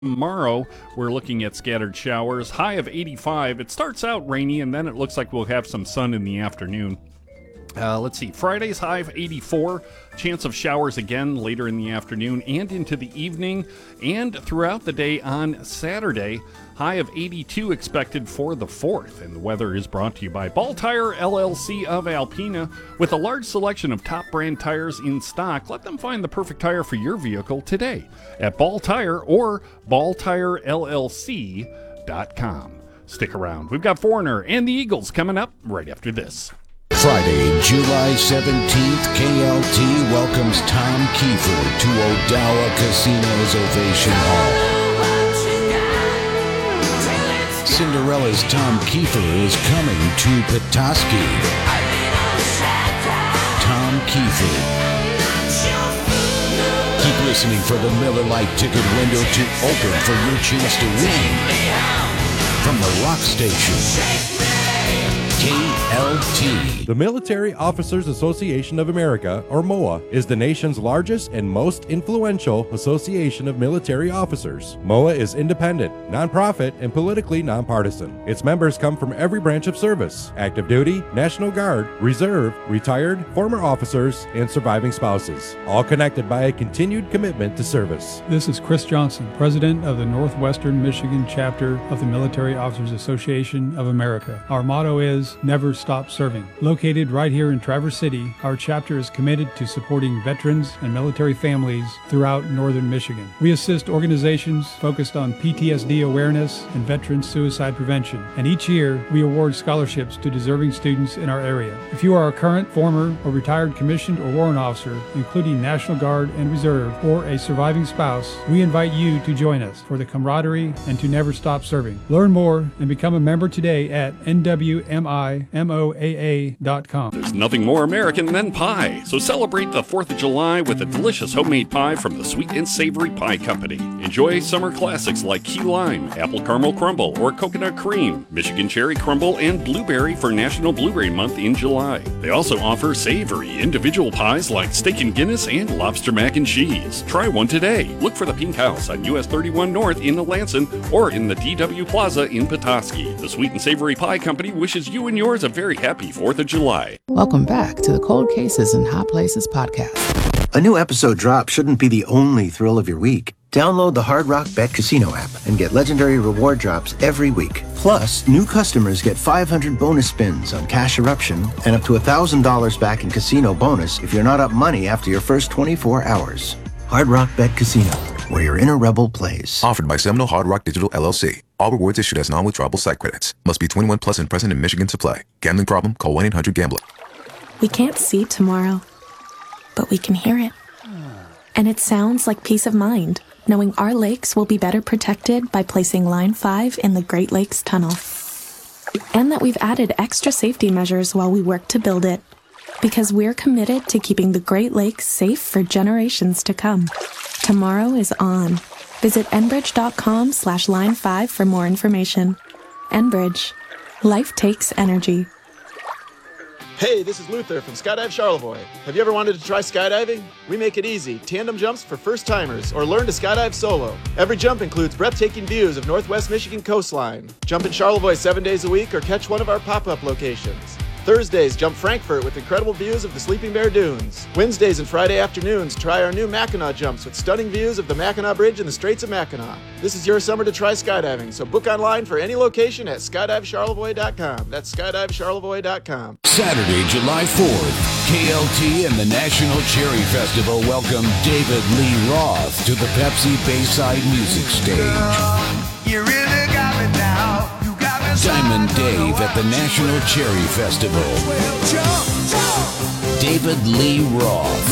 Tomorrow, we're looking at scattered showers, high of 85. It starts out rainy, and then it looks like we'll have some sun in the afternoon. Let's see, Friday's high of 84, chance of showers again later in the afternoon and into the evening, and throughout the day on Saturday, high of 82 expected for the 4th. And the weather is brought to you by Ball Tire LLC of Alpena. With a large selection of top brand tires in stock, let them find the perfect tire for your vehicle today at Ball Tire or balltirellc.com. Stick around. We've got Foreigner and the Eagles coming up right after this. Friday, July 17th, KLT welcomes Tom Kiefer to Odawa Casino's Ovation Hall. Cinderella's Tom Kiefer is coming to Petoskey. Tom Kiefer. Keep listening for the Miller Lite ticket window to open for your chance to win. From the Rock Station, KLT. The Military Officers Association of America, or MOA, is the nation's largest and most influential association of military officers. MOA is independent, nonprofit, and politically nonpartisan. Its members come from every branch of service: active duty, National Guard, Reserve, retired, former officers, and surviving spouses, all connected by a continued commitment to service. This is Chris Johnson, President of the Northwestern Michigan chapter of the Military Officers Association of America. Our motto is Never Stop Serving. Located right here in Traverse City, our chapter is committed to supporting veterans and military families throughout northern Michigan. We assist organizations focused on PTSD awareness and veteran suicide prevention, and each year we award scholarships to deserving students in our area. If you are a current, former, or retired commissioned or warrant officer, including National Guard and Reserve, or a surviving spouse, we invite you to join us for the camaraderie and to never stop serving. Learn more and become a member today at nwmiMOAA.com. There's nothing more American than pie, so celebrate the 4th of July with a delicious homemade pie from the Sweet and Savory Pie Company. Enjoy summer classics like key lime, apple caramel crumble, or coconut cream, Michigan cherry crumble, and blueberry for National Blueberry Month in July. They also offer savory individual pies like steak and Guinness and lobster mac and cheese. Try one today. Look for the Pink House on US 31 North in Lansing or in the DW Plaza in Petoskey. The Sweet and Savory Pie Company wishes you and yours a very happy 4th of July. Welcome back to the Cold Cases and Hot Places podcast. A new episode drop shouldn't be the only thrill of your week. Download the Hard Rock Bet Casino app and get legendary reward drops every week. Plus, new customers get 500 bonus spins on Cash Eruption and up to $1,000 back in casino bonus if you're not up money after your first 24 hours. Hard Rock Bet Casino, where your inner rebel plays. Offered by Seminole Hard Rock Digital LLC. All rewards issued as non-withdrawable site credits. Must be 21 plus and present in Michigan to play. Gambling problem? Call 1-800-GAMBLER. We can't see tomorrow, but we can hear it. And it sounds like peace of mind, knowing our lakes will be better protected by placing Line 5 in the Great Lakes Tunnel. And that we've added extra safety measures while we work to build it. Because we're committed to keeping the Great Lakes safe for generations to come. Tomorrow is on. Visit enbridge.com/line5 for more information. Enbridge. Life takes energy. Hey, this is Luther from Skydive Charlevoix. Have you ever wanted to try skydiving? We make it easy. Tandem jumps for first-timers or learn to skydive solo. Every jump includes breathtaking views of Northwest Michigan coastline. Jump in Charlevoix 7 days a week or catch one of our pop-up locations. Thursdays, jump Frankfurt with incredible views of the Sleeping Bear Dunes. Wednesdays and Friday afternoons, try our new Mackinac jumps with stunning views of the Mackinac Bridge and the Straits of Mackinac. This is your summer to try skydiving, so book online for any location at skydivecharlevoix.com. That's skydivecharlevoix.com. Saturday, July 4th, KLT and the National Cherry Festival welcome David Lee Roth to the Pepsi Bayside Music Stage. You really got me now. Diamond Dave at the National Cherry Festival. David Lee Roth.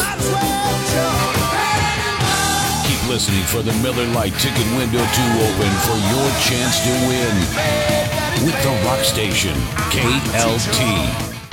Keep listening for the Miller Lite ticket window to open for your chance to win with the Rock Station, KLT.